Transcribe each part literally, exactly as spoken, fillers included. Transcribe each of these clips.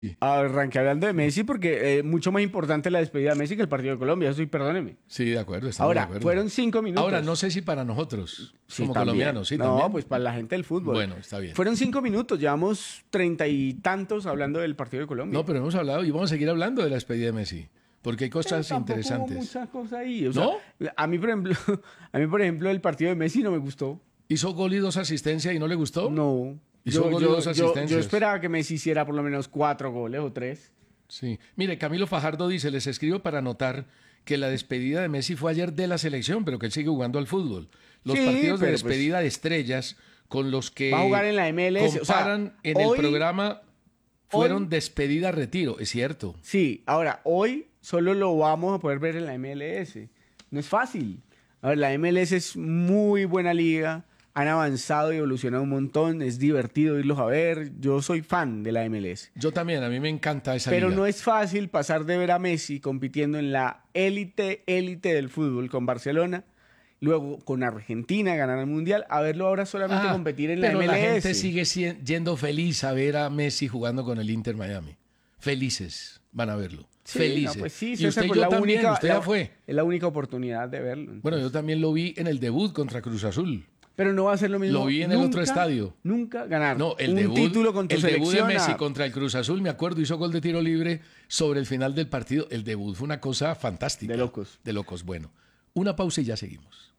Arranqué hablando de Messi porque eh, mucho más importante la despedida de Messi que el partido de Colombia, eso sí, perdóneme. Sí, de acuerdo, estamos Ahora, de acuerdo. fueron cinco minutos. Ahora, no sé si para nosotros, Sí, como también. colombianos, sí, no, también. pues para la gente del fútbol. Bueno, está bien. Fueron cinco minutos, llevamos treinta y tantos hablando del partido de Colombia. No, pero hemos hablado y vamos a seguir hablando de la despedida de Messi, porque hay Pero cosas tampoco hubo interesantes. muchas cosas ahí. O sea, ¿No? a mí, por ejemplo, a mí, por ejemplo, el partido de Messi no me gustó. ¿Hizo gol y dos asistencias y no le gustó? No. Hizo Yo, gol y yo, dos yo, asistencias. yo esperaba que Messi hiciera por lo menos cuatro goles o tres. Sí. Mire, Camilo Fajardo dice, les escribo para anotar que la despedida de Messi fue ayer de la selección, pero que él sigue jugando al fútbol. Los Sí, partidos de pero despedida pues, de estrellas con los que va a jugar en la M L S. O sea, comparan en hoy- el programa fueron hoy- despedida-retiro, es cierto. Sí, ahora, hoy solo lo vamos a poder ver en la M L S. No es fácil. A ver, la M L S es muy buena liga. Han avanzado y evolucionado un montón. Es divertido irlos a ver. Yo soy fan de la M L S. Yo también, a mí me encanta esa Pero liga. no es fácil pasar de ver a Messi compitiendo en la élite, élite del fútbol con Barcelona, luego con Argentina ganar el Mundial, a verlo ahora solamente Ah, competir en la pero M L S. la gente sigue si- yendo feliz a ver a Messi jugando con el Inter Miami. Felices van a verlo. Sí, Felices. no, pues sí, y César, usted y pues yo la también, única, usted la- ya fue. Es la única oportunidad de verlo. Bueno, yo entonces. también lo vi en el debut contra Cruz Azul. Pero no va a ser lo mismo. Lo vi en el nunca, otro estadio. Nunca ganar No, el un debut, título con tu el debut de selección. Messi a- contra el Cruz Azul, me acuerdo, hizo gol de tiro libre sobre el final del partido. El debut fue una cosa fantástica. De locos. De locos. Bueno, una pausa y ya seguimos.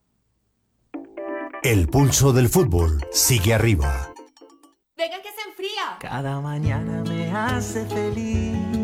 El pulso del fútbol sigue arriba. Venga que se enfría. Cada mañana me hace feliz.